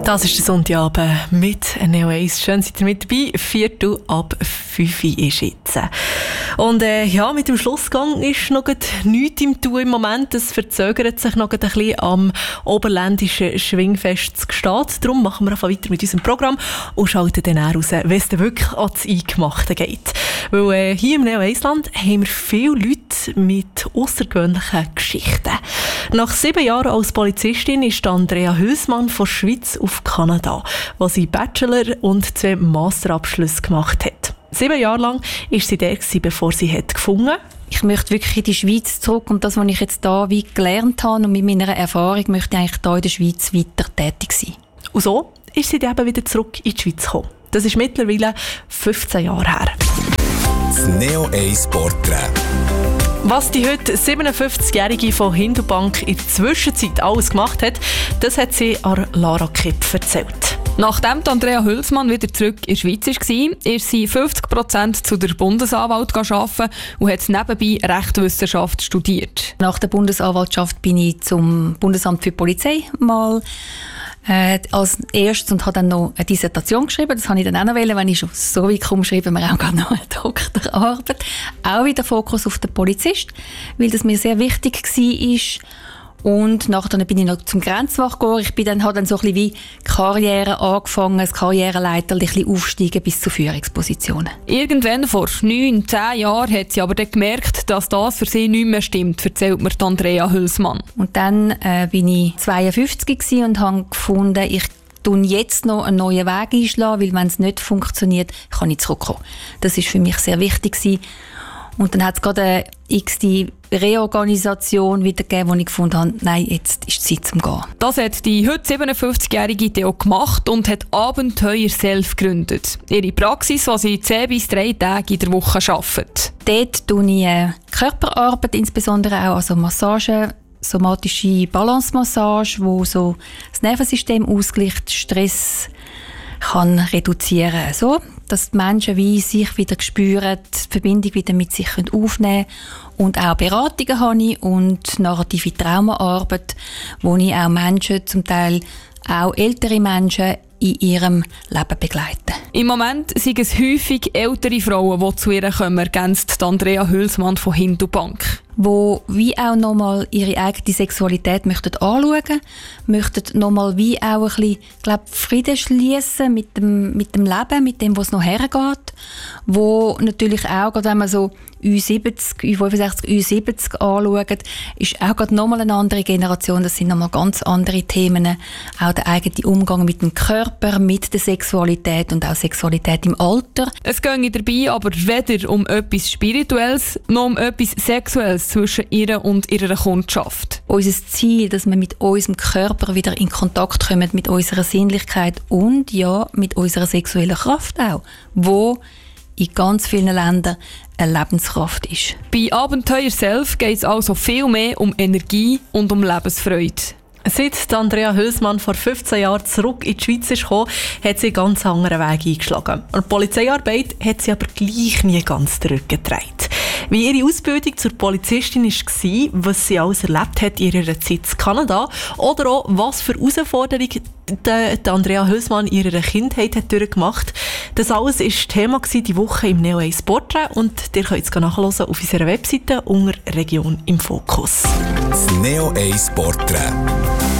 Das ist der Sonntagabend mit Neo 1. Schön, seid ihr mit dabei. 4:05 ist jetzt. Und mit dem Schlussgang ist noch nichts im Tun im Moment. Es verzögert sich noch ein bisschen am oberländischen Schwingfest zu Gstaad. Darum machen wir einfach weiter mit unserem Programm und schalten dann raus, wenn es dann wirklich ans Eingemachte geht. Weil hier im Neo 1 Land haben wir viele Leute mit außergewöhnlichen Geschichten. Nach 7 Jahren als Polizistin ist Andrea Hülsmann von Schweiz auf Kanada, wo sie Bachelor- und 2 Masterabschlüsse gemacht hat. 7 Jahre lang war sie dort, bevor sie gefunden hat. Ich möchte wirklich in die Schweiz zurück und das, was ich jetzt hier wie gelernt habe und mit meiner Erfahrung, möchte ich eigentlich hier in der Schweiz weiter tätig sein. Und so ist sie dann eben wieder zurück in die Schweiz gekommen. Das ist mittlerweile 15 Jahre her. Das Neo 1 Porträt. Was die heute 57-Jährige von Hindubank in der Zwischenzeit alles gemacht hat, das hat sie an Lara Kipp erzählt. Nachdem Andrea Hülsmann wieder zurück in der Schweiz war, ist sie 50% zu der Bundesanwalt arbeiten und hat nebenbei Rechtswissenschaft studiert. Nach der Bundesanwaltschaft bin ich zum Bundesamt für Polizei mal als erstes und habe dann noch eine Dissertation geschrieben. Das habe ich dann auch noch wollen, wenn ich schon so weit komme, schreiben wir auch gerade noch eine Doktorarbeit. Auch wieder Fokus auf den Polizist, weil das mir sehr wichtig war. Und nachher bin ich noch zum Grenzwacht gegangen. Habe dann so ein bisschen wie Karriere angefangen, als Karriereleiter, ein bisschen aufsteigen bis zu Führungspositionen. Irgendwann vor 9-10 Jahren hat sie aber dann gemerkt, dass das für sie nicht mehr stimmt, erzählt mir Andrea Hülsmann. Und dann bin ich 52 und habe gefunden, ich jetzt noch einen neuen Weg einschlagen, weil wenn es nicht funktioniert, kann ich zurückkommen. Das war für mich sehr wichtig gewesen. Und dann hat es gerade eine x-te Reorganisation wieder gegeben, wo ich gefunden habe, nein, jetzt ist die Zeit zum Gehen. Das hat die heute 57-jährige Theo gemacht und hat Abenteuer Self gegründet. Ihre Praxis, die sie 10 bis 3 Tage in der Woche arbeitet. Dort tue ich Körperarbeit, insbesondere auch also Massage, somatische Balance-Massage, wo so das Nervensystem ausgleicht, Stress kann reduzieren, so dass die Menschen wie sich wieder spüren, die Verbindung wieder mit sich aufnehmen können. Und auch Beratungen habe ich und narrative Traumaarbeit, wo ich auch Menschen, zum Teil auch ältere Menschen, in ihrem Leben begleiten. Im Moment sind es häufig ältere Frauen, die zu ihr kommen, ergänzt Andrea Hülsmann von Hindubank. Wo wie auch nochmal ihre eigene Sexualität möchten anschauen, möchten nochmal wie auch ein bisschen, Frieden schliessen mit dem Leben, mit dem, was noch hergeht. Wo natürlich auch, gerade wenn man so Ü70, Ü65, Ü70 anschaut, ist auch gerade nochmal eine andere Generation. Das sind nochmal ganz andere Themen. Auch der eigene Umgang mit dem Körper, mit der Sexualität und auch Sexualität im Alter. Es ginge dabei aber weder um etwas Spirituelles, noch um etwas Sexuelles zwischen ihr und ihrer Kundschaft. Unser Ziel, dass wir mit unserem Körper wieder in Kontakt kommen, mit unserer Sinnlichkeit und ja, mit unserer sexuellen Kraft auch, wo in ganz vielen Ländern eine Lebenskraft ist. Bei Abenteuer Self geht es also viel mehr um Energie und um Lebensfreude. Seit Andrea Hülsmann vor 15 Jahren zurück in die Schweiz ist gekommen, hat sie einen ganz anderen Weg eingeschlagen. Und die Polizeiarbeit hat sie aber gleich nie ganz den Rücken gedreht. Wie ihre Ausbildung zur Polizistin war, was sie alles erlebt hat in ihrer Zeit in Kanada oder auch was für Herausforderungen die Andrea Hülsmann in ihrer Kindheit hat durchgemacht. Das alles war Thema diese Woche im Neo 1 Porträt und ihr könnt es nachhören auf unserer Webseite unter Region im Fokus. Das Neo 1 Porträt.